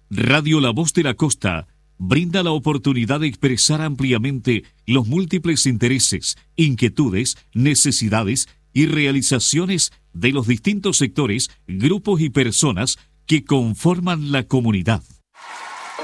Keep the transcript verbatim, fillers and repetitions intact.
Radio La Voz de la Costa brinda la oportunidad de expresar ampliamente los múltiples intereses, inquietudes, necesidades y realizaciones de los distintos sectores, grupos y personas que conforman la comunidad.